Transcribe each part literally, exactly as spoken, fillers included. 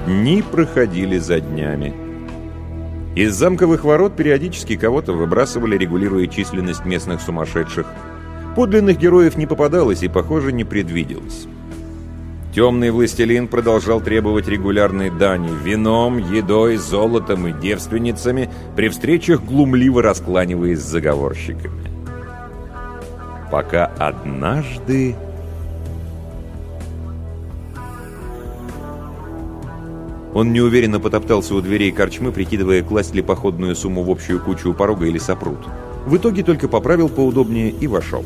Дни проходили за днями. Из замковых ворот периодически кого-то выбрасывали, регулируя численность местных сумасшедших. Подлинных героев не попадалось и, похоже, не предвиделось. Темный властелин продолжал требовать регулярной дани вином, едой, золотом и девственницами, при встречах глумливо раскланиваясь с заговорщиками. Пока однажды... Он неуверенно потоптался у дверей корчмы, прикидывая, класть ли походную сумму в общую кучу у порога или сопрут. В итоге только поправил поудобнее и вошел.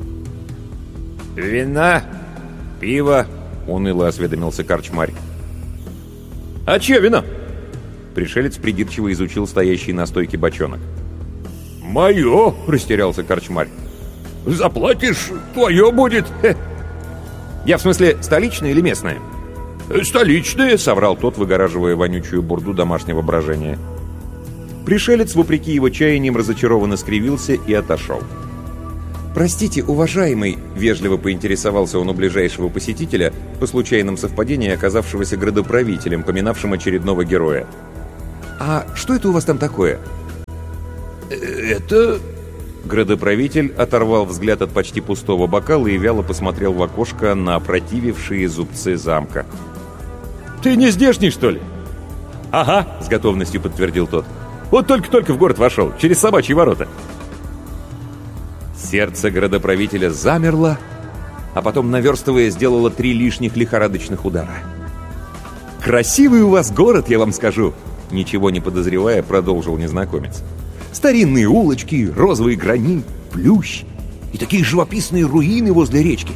«Вина, пиво», — уныло осведомился корчмарь. «А чье вино?» Пришелец придирчиво изучил стоящий на стойке бочонок. «Мое!» — растерялся корчмарь. «Заплатишь, твое будет!» «Я в смысле столичное или местное?» «Столичные», — соврал тот, выгораживая вонючую бурду домашнего брожения. Пришелец, вопреки его чаяниям, разочарованно скривился и отошел. «Простите, уважаемый», — вежливо поинтересовался он у ближайшего посетителя, по случайному совпадению оказавшегося градоправителем, поминавшим очередного героя. «А что это у вас там такое?» «Это...» Градоправитель оторвал взгляд от почти пустого бокала и вяло посмотрел в окошко на опротивившие зубцы замка. «Ты не здешний, что ли?» «Ага», — с готовностью подтвердил тот. «Вот только-только в город вошел, через собачьи ворота». Сердце градоправителя замерло, а потом, наверстывая, сделало три лишних лихорадочных удара. «Красивый у вас город, я вам скажу!» Ничего не подозревая, продолжил незнакомец. «Старинные улочки, розовый гранит, плющ и такие живописные руины возле речки».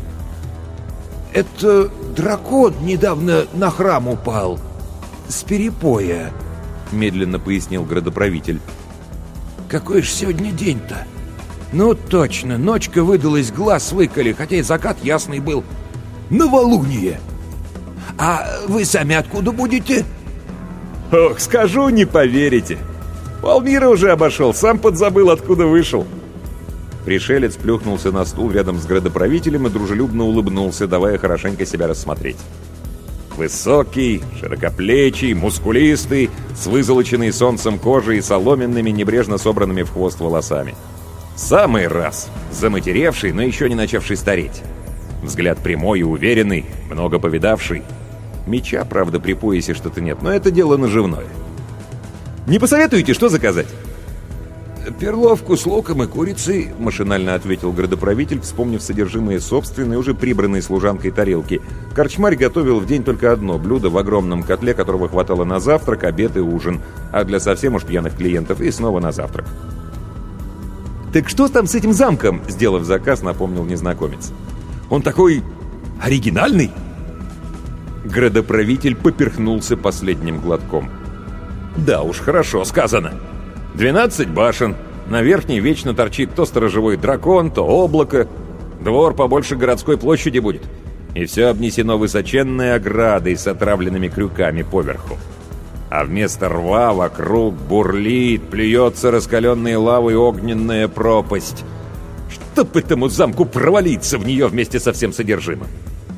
«Это дракон недавно на храм упал. С перепоя», — медленно пояснил градоправитель. «Какой ж сегодня день-то? Ну точно, ночка выдалась, глаз выколи, хотя и закат ясный был. Новолуние! А вы сами откуда будете?» «Ох, скажу, не поверите. Полмира уже обошел, сам подзабыл, откуда вышел». Пришелец плюхнулся на стул рядом с градоправителем и дружелюбно улыбнулся, давая хорошенько себя рассмотреть. Высокий, широкоплечий, мускулистый, с вызолоченной солнцем кожей и соломенными, небрежно собранными в хвост волосами. Самый раз, заматеревший, но еще не начавший стареть. Взгляд прямой и уверенный, много повидавший. Меча, правда, при поясе что-то нет, но это дело наживное. «Не посоветуете, что заказать?» «Перловку с луком и курицей», — машинально ответил градоправитель, вспомнив содержимое собственной, уже прибранной служанкой тарелки. Корчмарь готовил в день только одно блюдо в огромном котле, которого хватало на завтрак, обед и ужин, а для совсем уж пьяных клиентов и снова на завтрак. «Так что там с этим замком?» — сделав заказ, напомнил незнакомец. «Он такой оригинальный?» Градоправитель поперхнулся последним глотком. «Да уж, хорошо сказано. Двенадцать башен, на верхней вечно торчит то сторожевой дракон, то облако. Двор побольше городской площади будет. И все обнесено высоченной оградой с отравленными крюками поверху. А вместо рва вокруг бурлит, плюется раскаленной лавой огненная пропасть. Чтоб этому замку провалиться в нее вместе со всем содержимым!»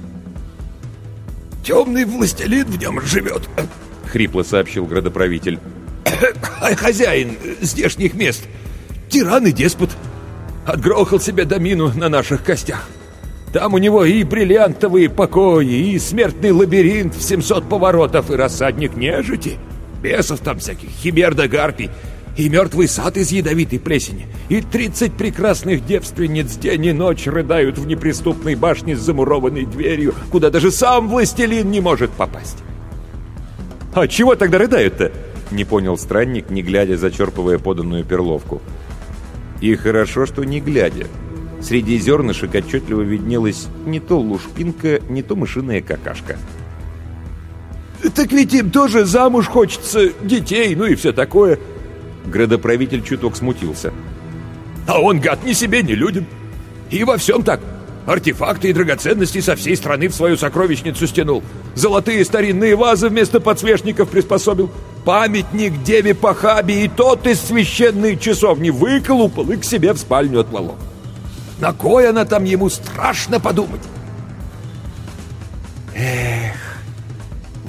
«Темный властелин в нем живет», — хрипло сообщил градоправитель. «Хозяин здешних мест. Тиран и деспот. Отгрохал себе домину на наших костях. Там у него и бриллиантовые покои, и смертный лабиринт в семьсот поворотов, и рассадник нежити. Бесов там всяких, химер да гарпий, и мертвый сад из ядовитой плесени, и тридцать прекрасных девственниц день и ночь рыдают в неприступной башне с замурованной дверью, куда даже сам властелин не может попасть». «А чего тогда рыдают-то?» — не понял странник, не глядя, зачерпывая поданную перловку. И хорошо, что не глядя. Среди зернышек отчетливо виднелась не то лушпинка, не то мышиная какашка. «Так ведь им тоже замуж хочется, детей, ну и все такое». Градоправитель чуток смутился. «А он, гад, ни себе, ни людям. И во всем так. Артефакты и драгоценности со всей страны в свою сокровищницу стянул. Золотые старинные вазы вместо подсвечников приспособил. Памятник деве Пахабе и тот из священной часовни выколупал и к себе в спальню отволок. На кой она там ему, страшно подумать». Эх. В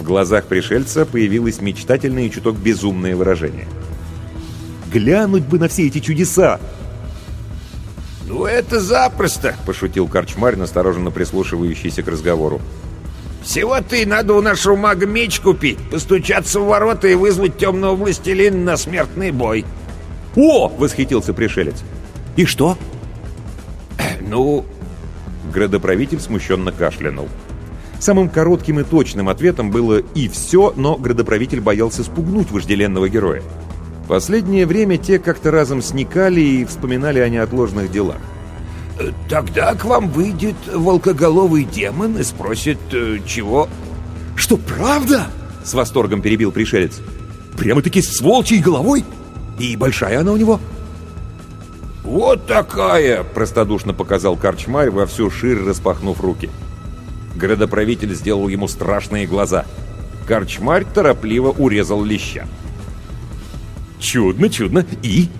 глазах пришельца появилось мечтательное и чуток безумное выражение. «Глянуть бы на все эти чудеса!» «Ну это запросто!» — пошутил корчмарь, настороженно прислушивающийся к разговору. «Всего-то и надо у нашего мага меч купить, постучаться в ворота и вызвать темного властелина на смертный бой». «О!» — восхитился пришелец. «И что?» «Ну...» — градоправитель смущенно кашлянул. Самым коротким и точным ответом было «и все», но градоправитель боялся спугнуть вожделенного героя. Последнее время те как-то разом сникали и вспоминали о неотложных делах. «Тогда к вам выйдет волкоголовый демон и спросит, чего...» «Что, правда?» — с восторгом перебил пришелец. «Прямо-таки с волчьей головой? И большая она у него?» «Вот такая!» — простодушно показал корчмарь, во всю ширь распахнув руки. Градоправитель сделал ему страшные глаза. Корчмарь торопливо урезал леща. «Чудно, чудно. И?»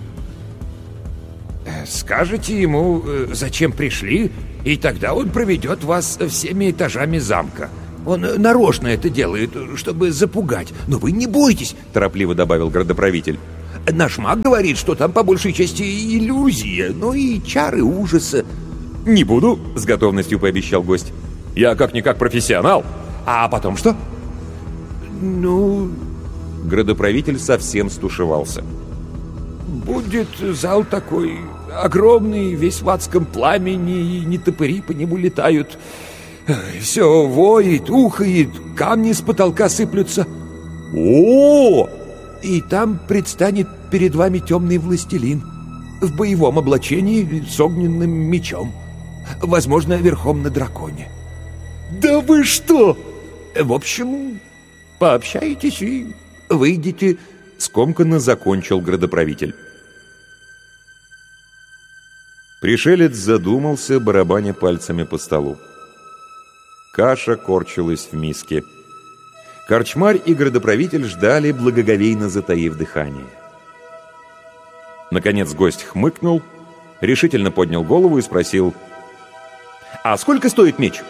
«Скажете ему, зачем пришли, и тогда он проведет вас всеми этажами замка. Он нарочно это делает, чтобы запугать. Но вы не бойтесь», — торопливо добавил градоправитель. «Наш маг говорит, что там по большей части иллюзия, но и чары ужаса». «Не буду», — с готовностью пообещал гость. «Я как-никак профессионал». «А потом что?» «Ну...» Градоправитель совсем стушевался. «Будет зал такой огромный, весь в адском пламени, и нетопыри по нему летают. Все воет, ухает, камни с потолка сыплются. О! И там предстанет перед вами темный властелин в боевом облачении с огненным мечом, возможно, верхом на драконе». «Да вы что?» «В общем, пообщаетесь и выйдете», — скомканно закончил градоправитель. Пришелец задумался, барабаня пальцами по столу. Каша корчилась в миске. Корчмарь и градоправитель ждали, благоговейно затаив дыхание. Наконец гость хмыкнул, решительно поднял голову и спросил: «А сколько стоит меч?»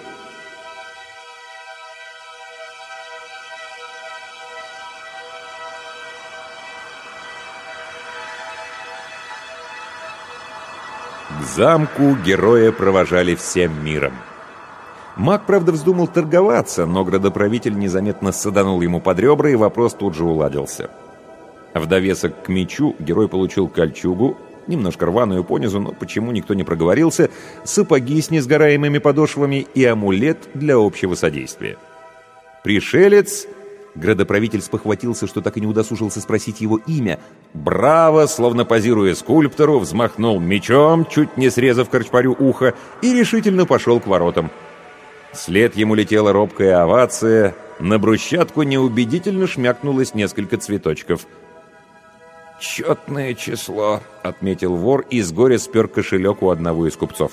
К замку героя провожали всем миром. Маг, правда, вздумал торговаться, но градоправитель незаметно саданул ему под ребра, и вопрос тут же уладился. В довесок к мечу герой получил кольчугу, немножко рваную понизу, но почему никто не проговорился, сапоги с несгораемыми подошвами и амулет для общего содействия. Пришелец... Градоправитель спохватился, что так и не удосужился спросить его имя. Браво, словно позируя скульптору, взмахнул мечом, чуть не срезав корчмарю ухо, и решительно пошел к воротам. Вслед ему летела робкая овация, на брусчатку неубедительно шмякнулось несколько цветочков. «Четное число», — отметил вор и с горя спер кошелек у одного из купцов.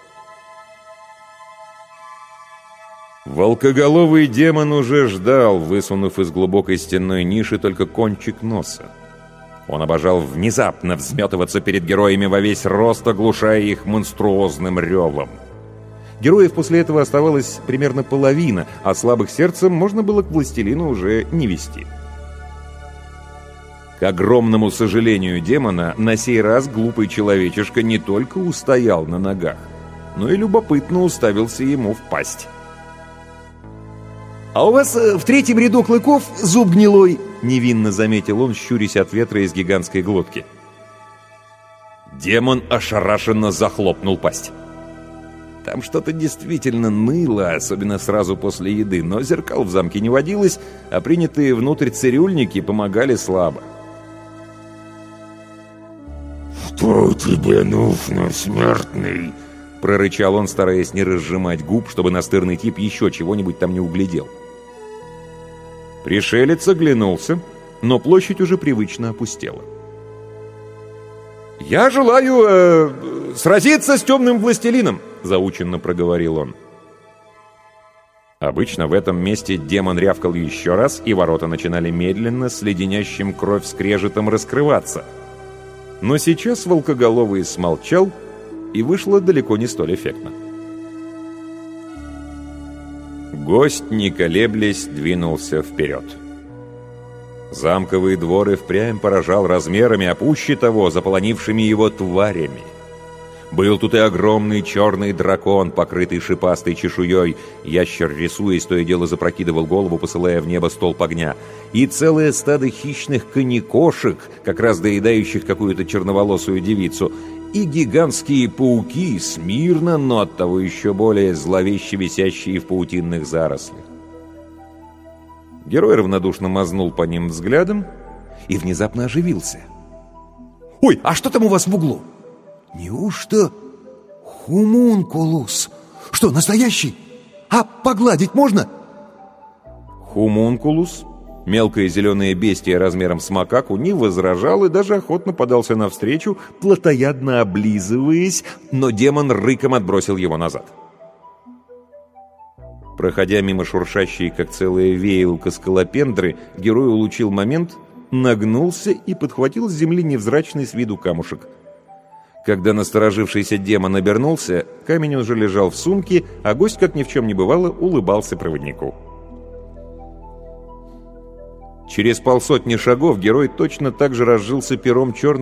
Волкоголовый демон уже ждал, высунув из глубокой стенной ниши только кончик носа. Он обожал внезапно взметываться перед героями во весь рост, оглушая их монструозным ревом. Героев после этого оставалось примерно половина, а слабых сердцем можно было к властелину уже не вести. К огромному сожалению демона, на сей раз глупый человечишка не только устоял на ногах, но и любопытно уставился ему в пасть. «А у вас э, в третьем ряду клыков зуб гнилой», — невинно заметил он, щурясь от ветра из гигантской глотки. Демон ошарашенно захлопнул пасть. Там что-то действительно ныло, особенно сразу после еды, но зеркал в замке не водилось, а принятые внутрь цирюльники помогали слабо. «Что тебе нужно, смертный?» — прорычал он, стараясь не разжимать губ, чтобы настырный тип еще чего-нибудь там не углядел. Пришелец оглянулся, но площадь уже привычно опустела. «Я желаю э, сразиться с темным властелином», — заученно проговорил он. Обычно в этом месте демон рявкал еще раз, и ворота начинали медленно, с леденящим кровь скрежетом раскрываться. Но сейчас волкоголовый смолчал, и вышло далеко не столь эффектно. Гость, не колеблясь, двинулся вперед. Замковый двор и впрямь поражал размерами, а пуще того, заполонившими его тварями. Был тут и огромный черный дракон, покрытый шипастой чешуей. Ящер, рисуясь, то и дело запрокидывал голову, посылая в небо столб огня. И целое стадо хищных конекошек, как раз доедающих какую-то черноволосую девицу. И гигантские пауки, смирно, но оттого еще более зловеще висящие в паутинных зарослях. Герой равнодушно мазнул по ним взглядом и внезапно оживился. «Ой, а что там у вас в углу?» «Неужто хумункулус? Что, настоящий? А погладить можно?» Хумункулус, мелкое зеленое бестие размером с макаку, не возражал и даже охотно подался навстречу, плотоядно облизываясь, но демон рыком отбросил его назад. Проходя мимо шуршащей, как целая веялка, скалопендры, герой улучил момент, нагнулся и подхватил с земли невзрачный с виду камушек. Когда насторожившийся демон обернулся, камень уже лежал в сумке, а гость, как ни в чем не бывало, улыбался проводнику. Через полсотни шагов герой точно так же разжился пером черного